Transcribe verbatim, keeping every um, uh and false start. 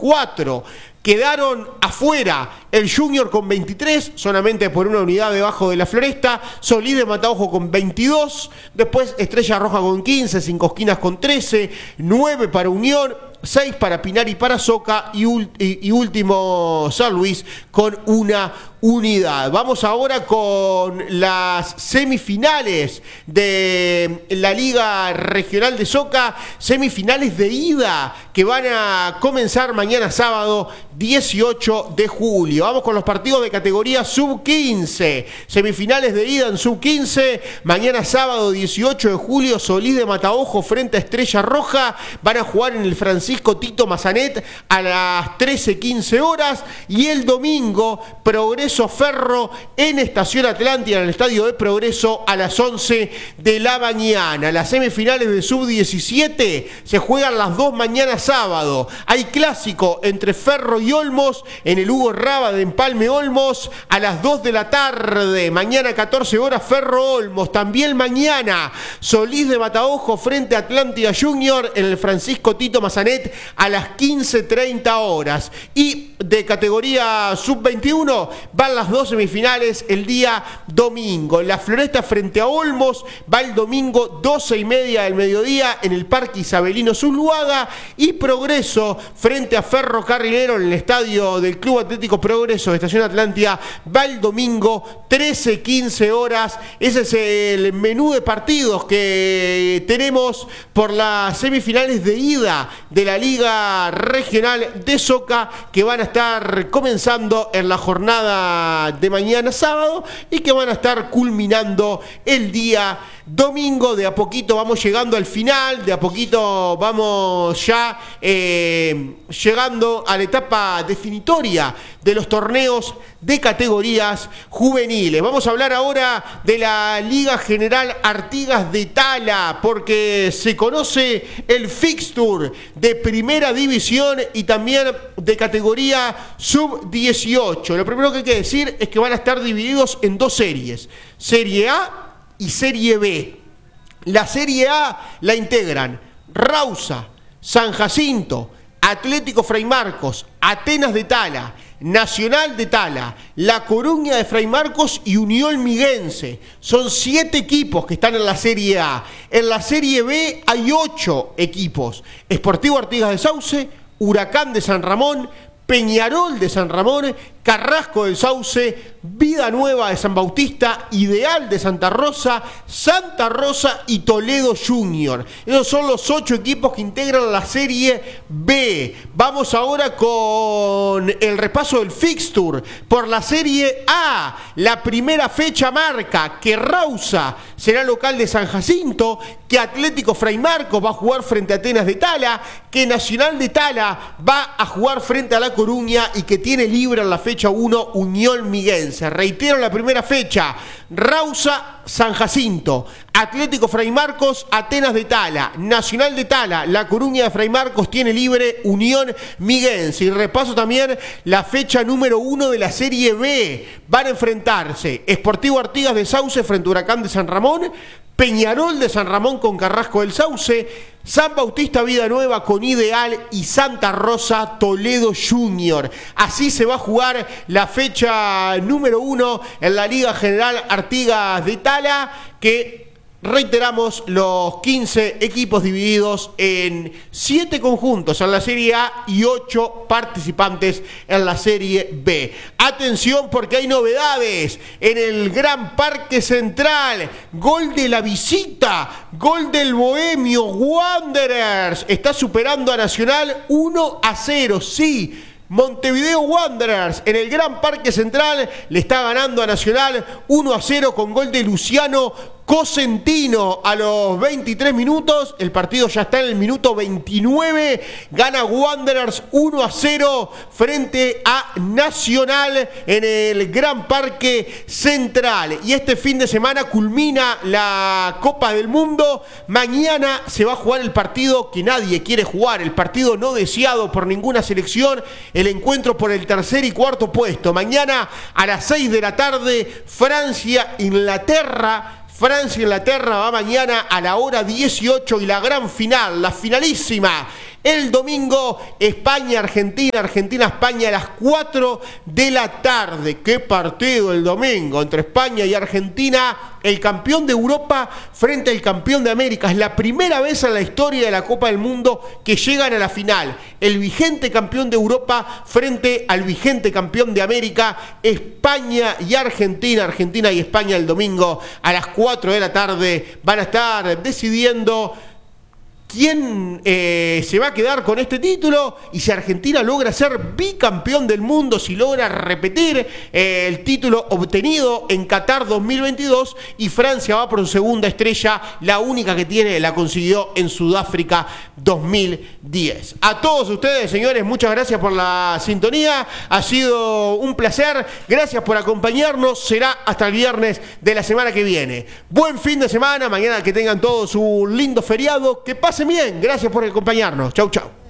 veinticuatro. Quedaron afuera el Junior con veintitrés, solamente por una unidad debajo de la Floresta. Solís de Mataojo con veintidós. Después Estrella Roja con quince, Cinco Esquinas con trece, nueve para Unión, seis para Pinar y para Soca y, y, y último San Luis con una unidad. Vamos ahora con las semifinales de la Liga Regional de Soca, semifinales de ida que van a comenzar mañana sábado dieciocho de julio. Vamos con los partidos de categoría sub quince, semifinales de ida en sub quince, mañana sábado dieciocho de julio, Solís de Mataojo frente a Estrella Roja, van a jugar en el Francisco Tito Mazanet a las trece quince horas, y el domingo Progreso Ferro en Estación Atlántida, en el Estadio de Progreso, a las once de la mañana. Las semifinales de sub diecisiete se juegan las dos mañana sábado. Hay clásico entre Ferro y Olmos en el Hugo Raba de Empalme Olmos a las dos de la tarde. Mañana catorce horas Ferro Olmos. También mañana Solís de Mataojo frente a Atlántida Junior en el Francisco Tito Mazanet a las quince treinta horas. Y de categoría sub veintiuno van las dos semifinales el día domingo. La Floresta frente a Olmos va el domingo doce y media del mediodía en el Parque Isabelino Zuluaga, y Progreso frente a Ferro Carrilero en el estadio del Club Atlético Progreso de Estación Atlántida va el domingo trece quince horas. Ese es el menú de partidos que tenemos por las semifinales de ida de la Liga Regional de Soca, que van a estar comenzando en la jornada de mañana sábado y que van a estar culminando el día domingo. De a poquito vamos llegando al final, de a poquito vamos ya eh, llegando a la etapa definitoria de los torneos de categorías juveniles. Vamos a hablar ahora de la Liga General Artigas de Tala, porque se conoce el fixture de primera división y también de categoría sub dieciocho. Lo primero que hay que decir es que van a estar divididos en dos series, Serie A y Serie B. La Serie A la integran Rausa, San Jacinto, Atlético Fray Marcos, Atenas de Tala, Nacional de Tala, La Coruña de Fray Marcos y Unión Miguense. Son siete equipos que están en la Serie A. En la Serie B hay ocho equipos: Sportivo Artigas de Sauce, Huracán de San Ramón, Peñarol de San Ramón, Carrasco del Sauce, Vida Nueva de San Bautista, Ideal de Santa Rosa, Santa Rosa y Toledo Junior. Esos son los ocho equipos que integran la Serie B. Vamos ahora con el repaso del fixture por la Serie A. La primera fecha marca que Rausa será local de San Jacinto, que Atlético Fray Marcos va a jugar frente a Atenas de Tala, que Nacional de Tala va a jugar frente a La Coruña y que tiene libre en la fecha uno Unión Miguense. Reitero la primera fecha: Rausa, San Jacinto, Atlético Fray Marcos, Atenas de Tala, Nacional de Tala, La Coruña de Fray Marcos tiene libre Unión Miguense. Y repaso también la fecha número uno de la Serie B. Van a enfrentarse Sportivo Artigas de Sauce frente a Huracán de San Ramón, Peñarol de San Ramón con Carrasco del Sauce, San Bautista Vida Nueva con Ideal y Santa Rosa Toledo Junior. Así se va a jugar la fecha número uno en la Liga General Artigas de Tala, que reiteramos, los quince equipos divididos en siete conjuntos en la Serie A y ocho participantes en la Serie B. Atención, porque hay novedades en el Gran Parque Central. Gol de la visita, gol del Bohemio. Wanderers está superando a Nacional uno a cero. Sí, Montevideo Wanderers en el Gran Parque Central le está ganando a Nacional uno a cero con gol de Luciano Cosentino a los veintitrés minutos. El partido ya está en el minuto veintinueve. Gana Wanderers uno a cero frente a Nacional en el Gran Parque Central. Y este fin de semana culmina la Copa del Mundo. Mañana se va a jugar el partido que nadie quiere jugar, el partido no deseado por ninguna selección, el encuentro por el tercer y cuarto puesto. Mañana a las seis de la tarde, Francia-Inglaterra. Francia-Inglaterra va mañana a la hora dieciocho, y la gran final, la finalísima, El domingo, España-Argentina, Argentina-España a las cuatro de la tarde. ¡Qué partido el domingo entre España y Argentina! El campeón de Europa frente al campeón de América. Es la primera vez en la historia de la Copa del Mundo que llegan a la final. El vigente campeón de Europa frente al vigente campeón de América. España y Argentina. Argentina y España el domingo a las cuatro de la tarde. Van a estar decidiendo quién eh, se va a quedar con este título y si Argentina logra ser bicampeón del mundo, si logra repetir eh, el título obtenido en Qatar dos mil veintidós, y Francia va por su segunda estrella, la única que tiene la consiguió en Sudáfrica dos mil diez. A todos ustedes, señores, muchas gracias por la sintonía, ha sido un placer, gracias por acompañarnos, será hasta el viernes de la semana que viene. Buen fin de semana, mañana que tengan todos un lindo feriado, que pasen bien, gracias por acompañarnos. Chau, chau.